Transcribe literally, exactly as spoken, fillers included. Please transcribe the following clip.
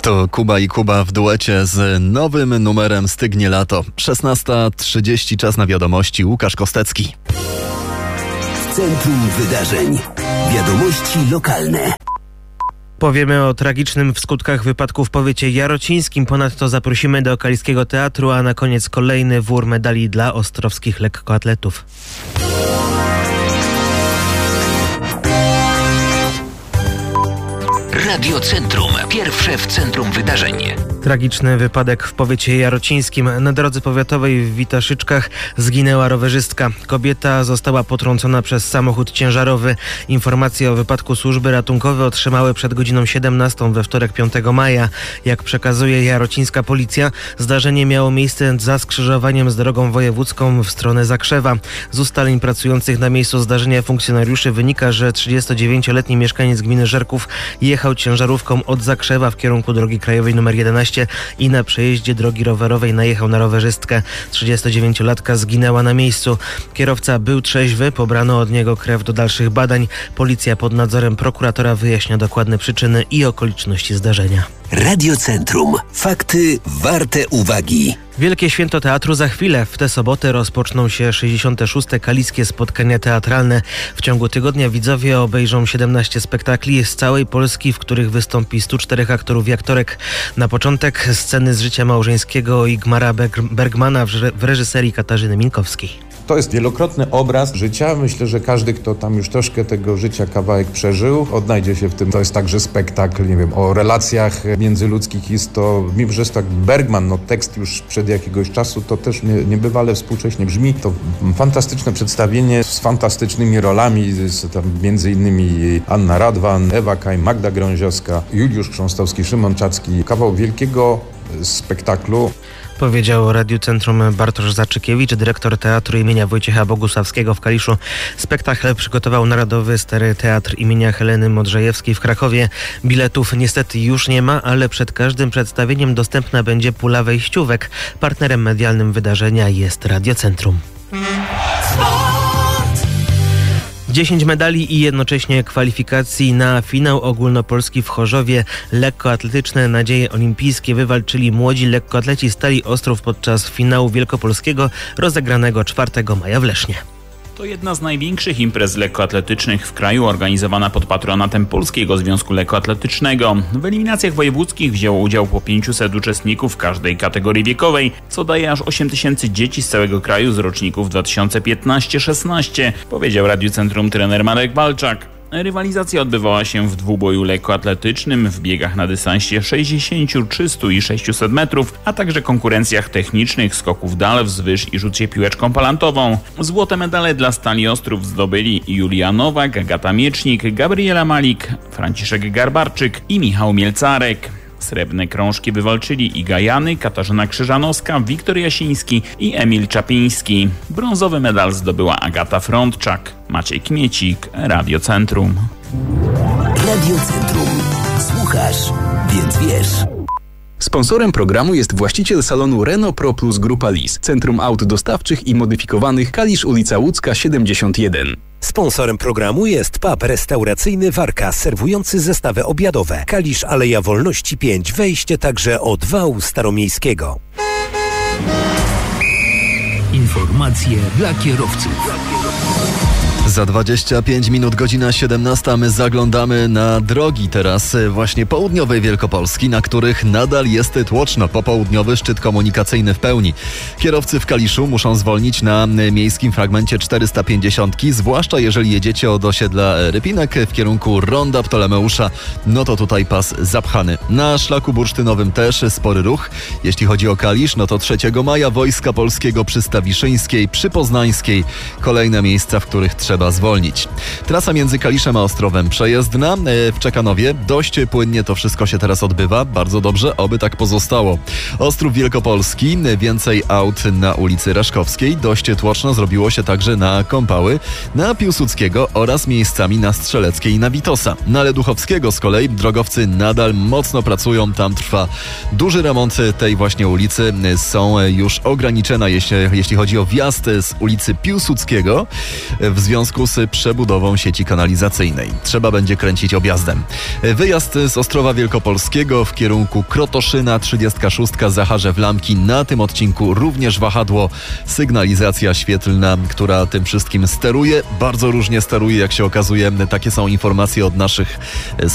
To Kuba i Kuba w duecie z nowym numerem Stygnie lato. szesnasta trzydzieści, czas na wiadomości. Łukasz Kostecki. W centrum wydarzeń. Wiadomości lokalne. Powiemy o tragicznym w skutkach wypadku w powiecie jarocińskim. Ponadto zaprosimy do Kaliskiego Teatru, a na koniec kolejny wór medali dla ostrowskich lekkoatletów. Radio Centrum. Pierwsze w centrum wydarzeń. Tragiczny wypadek w powiecie jarocińskim. Na drodze powiatowej w Witaszyczkach zginęła rowerzystka. Kobieta została potrącona przez samochód ciężarowy. Informacje o wypadku służby ratunkowe otrzymały przed godziną siedemnastą we wtorek piątego maja. Jak przekazuje jarocińska policja, zdarzenie miało miejsce za skrzyżowaniem z drogą wojewódzką w stronę Zakrzewa. Z ustaleń pracujących na miejscu zdarzenia funkcjonariuszy wynika, że trzydziestodziewięcioletni mieszkaniec gminy Żerków jechał ciężarówką od Zakrzewa w kierunku drogi krajowej nr jedenaście i na przejeździe drogi rowerowej najechał na rowerzystkę. trzydziestodziewięciolatka zginęła na miejscu. Kierowca był trzeźwy, pobrano od niego krew do dalszych badań. Policja pod nadzorem prokuratora wyjaśnia dokładne przyczyny i okoliczności zdarzenia. Radio Centrum. Fakty warte uwagi. Wielkie Święto Teatru za chwilę. W tę sobotę rozpoczną się sześćdziesiąte szóste Kaliskie Spotkania Teatralne. W ciągu tygodnia widzowie obejrzą siedemnaście spektakli z całej Polski, w których wystąpi stu czterech aktorów i aktorek. Na początek sceny z życia małżeńskiego Ingmara Bergmana w reżyserii Katarzyny Minkowskiej. To jest wielokrotny obraz życia. Myślę, że każdy, kto tam już troszkę tego życia kawałek przeżył, odnajdzie się w tym. To jest także spektakl, nie wiem, o relacjach międzyludzkich. Jest to, mimo że jest tak Bergman, no tekst już przed jakiegoś czasu, to też nie, niebywale współcześnie brzmi. To fantastyczne przedstawienie z fantastycznymi rolami, z tam między innymi Anna Radwan, Ewa Kaj, Magda Grąziowska, Juliusz Chrząstowski, Szymon Czacki. Kawał wielkiego spektaklu. Powiedział Radiu Centrum Bartosz Zaczykiewicz, dyrektor Teatru imienia Wojciecha Bogusławskiego w Kaliszu. Spektakl przygotował Narodowy Stary Teatr imienia Heleny Modrzejewskiej w Krakowie. Biletów niestety już nie ma, ale przed każdym przedstawieniem dostępna będzie pula wejściówek. Partnerem medialnym wydarzenia jest Radio Centrum. dziesięć medali i jednocześnie kwalifikacji na finał ogólnopolski w Chorzowie. Lekkoatletyczne nadzieje olimpijskie wywalczyli młodzi lekkoatleci Stali Ostrów podczas finału wielkopolskiego rozegranego czwartego maja w Lesznie. To jedna z największych imprez lekkoatletycznych w kraju, organizowana pod patronatem Polskiego Związku Lekkoatletycznego. W eliminacjach wojewódzkich wzięło udział po pięciuset uczestników w każdej kategorii wiekowej, co daje aż osiem tysięcy dzieci z całego kraju z roczników dwa tysiące piętnaście szesnaście, powiedział Radiu Centrum trener Marek Walczak. Rywalizacja odbywała się w dwuboju lekkoatletycznym, w biegach na dystansie sześćdziesiąt, trzysta i sześćset metrów, a także konkurencjach technicznych, skoków dal, wzwyż i rzucie piłeczką palantową. Złote medale dla Stali Ostrów zdobyli Julia Nowak, Agata Miecznik, Gabriela Malik, Franciszek Garbarczyk i Michał Mielcarek. Srebrne krążki wywalczyli Iga Jany, Katarzyna Krzyżanowska, Wiktor Jasiński i Emil Czapiński. Brązowy medal zdobyła Agata Frądczak. Maciej Kmiecik, Radio Centrum. Radio Centrum. Słuchasz, więc wiesz. Sponsorem programu jest właściciel salonu Renault Pro Plus Grupa Lis, Centrum Aut Dostawczych i Modyfikowanych, Kalisz, ulica Łódzka siedemdziesiąt jeden. Sponsorem programu jest pub restauracyjny Warka, serwujący zestawy obiadowe. Kalisz, Aleja Wolności pięć, wejście także od wału staromiejskiego. Informacje dla kierowców. Za dwadzieścia pięć minut, godzina siedemnasta, my zaglądamy na drogi teraz właśnie południowej Wielkopolski, na których nadal jest tłoczno. Popołudniowy szczyt komunikacyjny w pełni. Kierowcy w Kaliszu muszą zwolnić na miejskim fragmencie czterysta pięćdziesiąt, zwłaszcza jeżeli jedziecie od osiedla Rypinek w kierunku Ronda Ptolemeusza, no to tutaj pas zapchany. Na szlaku bursztynowym też spory ruch. Jeśli chodzi o Kalisz, no to trzeciego maja Wojska Polskiego przy Stawiszyńskiej, przy Poznańskiej. Kolejne miejsca, w których trzeba trzeba zwolnić. Trasa między Kaliszem a Ostrowem przejezdna. W Czekanowie dość płynnie to wszystko się teraz odbywa. Bardzo dobrze, oby tak pozostało. Ostrów Wielkopolski, więcej aut na ulicy Raszkowskiej. Dość tłoczno zrobiło się także na Kąpały, na Piłsudskiego oraz miejscami na Strzeleckiej i na Witosa. Na Leduchowskiego z kolei drogowcy nadal mocno pracują. Tam trwa duży remont tej właśnie ulicy. Są już ograniczone, jeśli, jeśli chodzi o wjazd z ulicy Piłsudskiego. W związku związku z przebudową sieci kanalizacyjnej. Trzeba będzie kręcić objazdem. Wyjazd z Ostrowa Wielkopolskiego w kierunku Krotoszyna, trzydziestka szóstka Zacharzew-Lamki. Na tym odcinku również wahadło, sygnalizacja świetlna, która tym wszystkim steruje. Bardzo różnie steruje, jak się okazuje. Takie są informacje od naszych